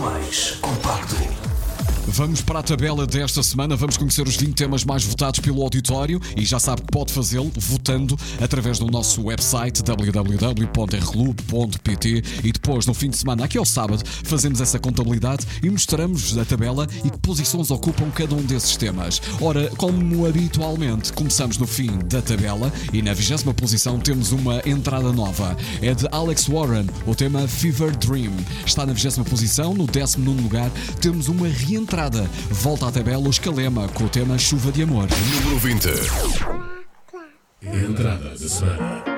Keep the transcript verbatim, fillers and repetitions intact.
mais compacto. Vamos para a tabela desta semana, vamos conhecer os vinte temas mais votados pelo auditório e já sabe que pode fazê-lo votando através do nosso website w w w ponto r l u b ponto p t e depois, no fim de semana, aqui ao sábado, fazemos essa contabilidade e mostramos a tabela e que posições ocupam cada um desses temas. Ora, como habitualmente, começamos no fim da tabela e na vigésima posição temos uma entrada nova. É de Alex Warren, o tema Fever Dream. Está na vigésima posição, no décimo nono lugar temos uma reentrada. Volta à tabela os Calema com o tema Chuva de Amor. Número vinte. Entrada da semana.